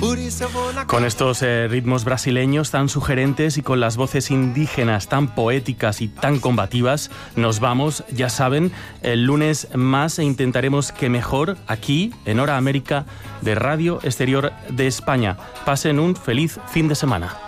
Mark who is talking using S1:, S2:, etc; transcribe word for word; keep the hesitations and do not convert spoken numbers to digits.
S1: Con estos eh, ritmos brasileños tan sugerentes y con las voces indígenas tan poéticas y tan combativas, nos vamos, ya saben, el lunes más e intentaremos que mejor aquí, en Hora América, de Radio Exterior de España. Pasen un feliz fin de semana.